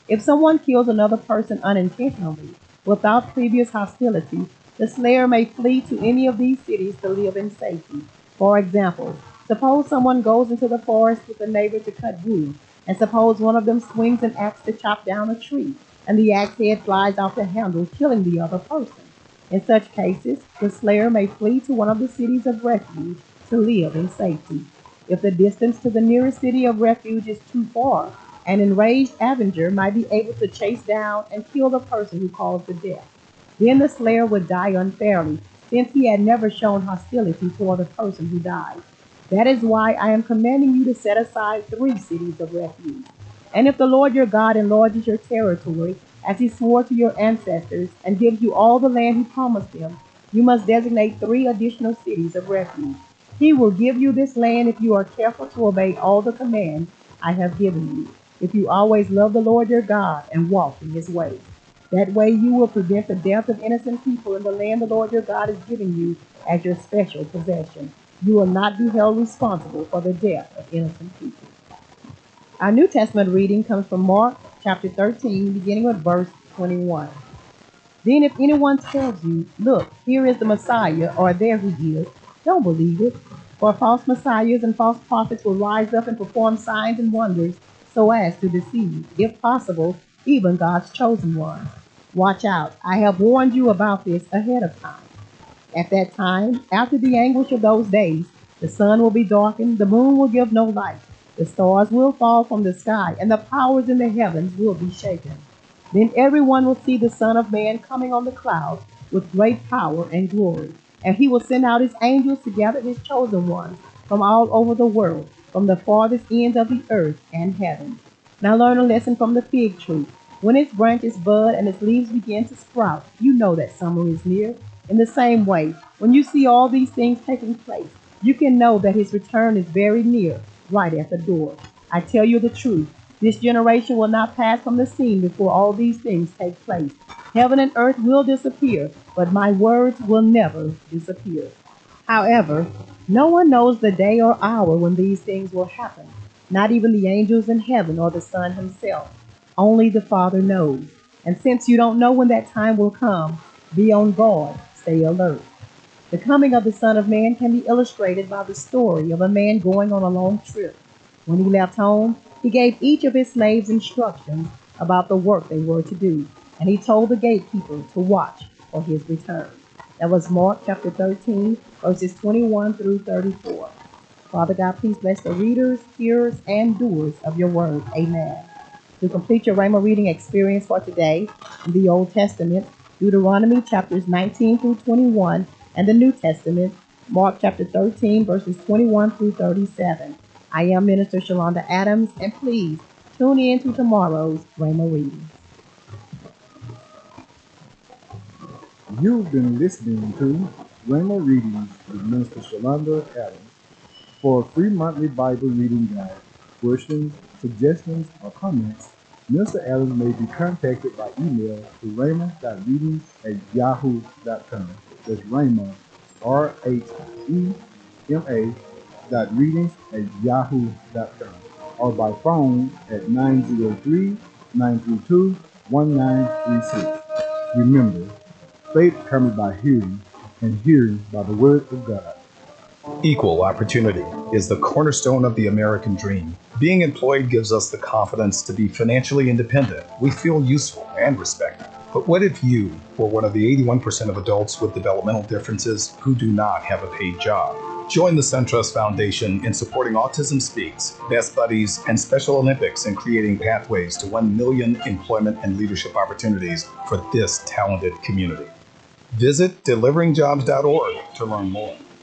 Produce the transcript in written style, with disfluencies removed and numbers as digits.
If someone kills another person unintentionally, without previous hostility, the slayer may flee to any of these cities to live in safety. For example, suppose someone goes into the forest with a neighbor to cut wood, and suppose one of them swings an axe to chop down a tree, and the axe head flies off the handle, killing the other person. In such cases, the slayer may flee to one of the cities of refuge to live in safety. If the distance to the nearest city of refuge is too far, an enraged avenger might be able to chase down and kill the person who caused the death. Then the slayer would die unfairly, since he had never shown hostility toward the person who died. That is why I am commanding you to set aside 3 cities of refuge. And if the Lord your God enlarges your territory, as he swore to your ancestors, and gives you all the land he promised them, you must designate 3 additional cities of refuge. He will give you this land if you are careful to obey all the commands I have given you, if you always love the Lord your God and walk in his ways. That way you will prevent the death of innocent people in the land the Lord your God is giving you as your special possession. You will not be held responsible for the death of innocent people. Our New Testament reading comes from Mark chapter 13, beginning with verse 21. Then if anyone tells you, look, here is the Messiah, or there he is, don't believe it. For false messiahs and false prophets will rise up and perform signs and wonders so as to deceive, if possible, even God's chosen ones. Watch out. I have warned you about this ahead of time. At that time, after the anguish of those days, the sun will be darkened, the moon will give no light, the stars will fall from the sky, and the powers in the heavens will be shaken. Then everyone will see the Son of Man coming on the clouds with great power and glory. And he will send out his angels to gather his chosen ones from all over the world, from the farthest ends of the earth and heaven. Now learn a lesson from the fig tree. When its branches bud and its leaves begin to sprout, you know that summer is near. In the same way, when you see all these things taking place, you can know that his return is very near, right at the door. I tell you the truth. This generation will not pass from the scene before all these things take place. Heaven and earth will disappear, but my words will never disappear. However, no one knows the day or hour when these things will happen, not even the angels in heaven or the Son himself. Only the Father knows. And since you don't know when that time will come, be on guard, stay alert. The coming of the Son of Man can be illustrated by the story of a man going on a long trip. When he left home, he gave each of his slaves instructions about the work they were to do, and he told the gatekeeper to watch for his return. That was Mark chapter 13, verses 21 through 34. Father God, please bless the readers, hearers, and doers of your word. Amen. To complete your Rhema reading experience for today, in the Old Testament, Deuteronomy chapters 19 through 21, and the New Testament, Mark chapter 13, verses 21 through 37. I am Minister Shalonda Adams, and please tune in to tomorrow's Rhema reading. You've been listening to Rhema Readings with Minister Shalonda Adams. For a free monthly Bible reading guide, questions, suggestions, or comments, Mr. Adams may be contacted by email to rhema.readings@yahoo.com. That's Rhema, RHEMA .readings@yahoo.com, or by phone at 903-932-1936. Remember, faith comes by hearing, and hearing by the word of God. Equal opportunity is the cornerstone of the American dream. Being employed gives us the confidence to be financially independent. We feel useful and respected. But what if you were one of the 81% of adults with developmental differences who do not have a paid job? Join the SunTrust Foundation in supporting Autism Speaks, Best Buddies, and Special Olympics in creating pathways to 1 million employment and leadership opportunities for this talented community. Visit deliveringjobs.org to learn more.